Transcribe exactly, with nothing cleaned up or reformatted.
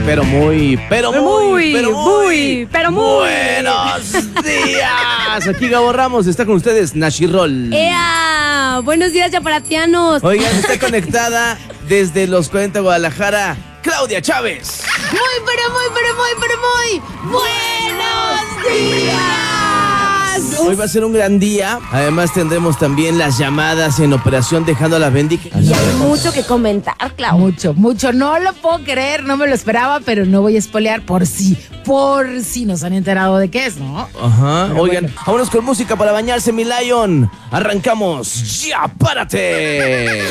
pero muy, pero muy, muy, pero muy, muy, pero muy. buenos días. Aquí Gabo Ramos, está con ustedes Nashi Roll. ¡Ea! Buenos días, chaparatianos. Oigan, está conectada desde los cuarenta Guadalajara, Claudia Chávez. Muy, pero muy, pero muy, pero muy buenos días. Hoy va a ser un gran día. Además tendremos también las llamadas en operación dejando a la bendica. Y hay mucho que comentar, Clau. Mucho, mucho. No lo puedo creer, no me lo esperaba, pero no voy a spoilear por si, por si nos han enterado de qué es, ¿no? Ajá. Pero Oigan, bueno. vámonos con música para bañarse, mi Lion. Arrancamos. ¡Ya, párate!